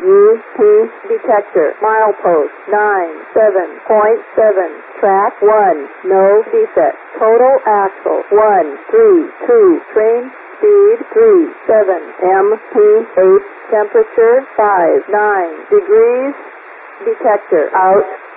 UP detector. Milepost 97.7. Track 1. No defect. Total axle 132. Train speed 37. MP8. Temperature 59 degrees. Detector out.